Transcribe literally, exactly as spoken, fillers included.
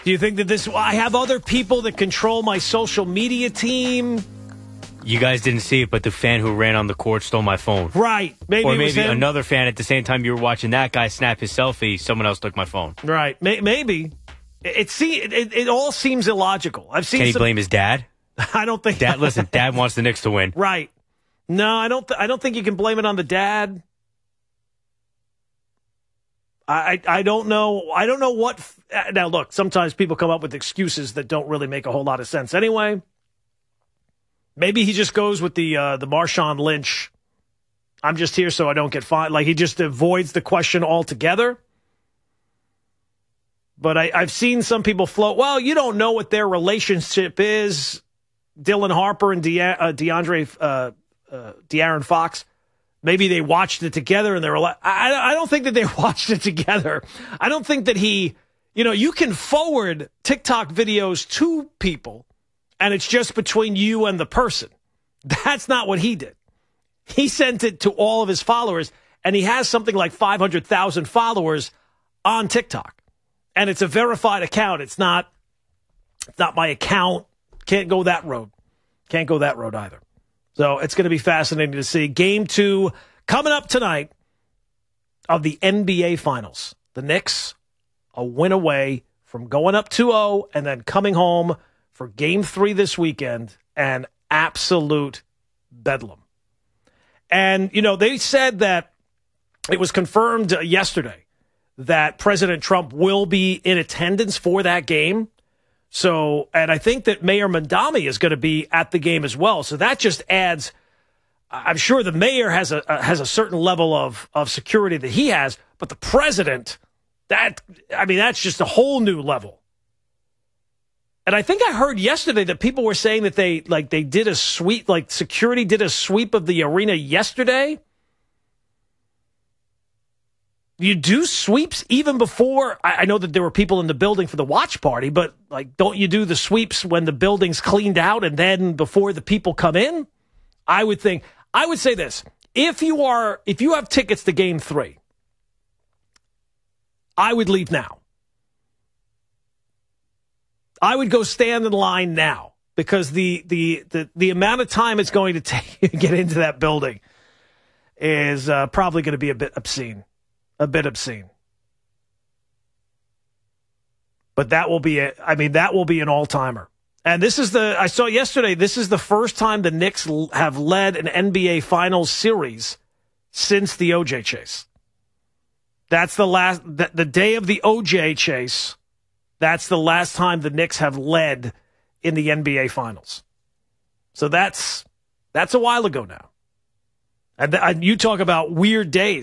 Do you think that this, I have other people that control my social media team? You guys didn't see it, but the fan who ran on the court stole my phone. Right. Maybe or it was maybe him. another fan at the same time you were watching that guy snap his selfie, someone else took my phone. Right. Maybe. It, see, it, it all seems illogical. I've seen Can he some, blame his dad? I don't think. Dad, listen, Dad wants the Knicks to win. Right. No, I don't. Th- I don't think you can blame it on the dad. I, I I don't know. I don't know what. F- now, look. Sometimes people come up with excuses that don't really make a whole lot of sense. Anyway, maybe he just goes with the uh, the Marshawn Lynch. I'm just here so I don't get fined. Like he just avoids the question altogether. But I, I've seen some people float. Well, you don't know what their relationship is. Dylan Harper and De- uh, DeAndre, uh, uh, De'Aaron Fox. Maybe they watched it together and they were like, I, I don't think that they watched it together. I don't think that he, you know, you can forward TikTok videos to people and it's just between you and the person. That's not what he did. He sent it to all of his followers and he has something like five hundred thousand followers on TikTok. And it's a verified account. It's not, it's not my account. Can't go that road. Can't go that road either. So it's going to be fascinating to see. Game two coming up tonight of the N B A Finals. The Knicks, a win away from going up two oh and then coming home for game three this weekend, and absolute bedlam. And, you know, they said that it was confirmed yesterday that President Trump will be in attendance for that game. So, and I think that Mayor Mandami is going to be at the game as well. So that just adds, I'm sure the mayor has a, has a certain level of, of security that he has, but the president, that, I mean, that's just a whole new level. And I think I heard yesterday that people were saying that they, like, they did a sweep, like security did a sweep of the arena yesterday. You do sweeps even before, I know that there were people in the building for the watch party, but like, don't you do the sweeps when the building's cleaned out and then before the people come in? I would think, I would say this, if you are, if you have tickets to game three, I would leave now. I would go stand in line now because the, the, the, the amount of time it's going to take to get into that building is uh, probably going to be a bit obscene. A bit obscene. But that will be, a, I mean, that will be an all-timer. And this is the, I saw yesterday, this is the first time the Knicks l- have led an N B A Finals series since the O J chase. That's the last, the, the day of the O J chase, that's the last time the Knicks have led in the N B A Finals. So that's, that's a while ago now. And th- you talk about weird days.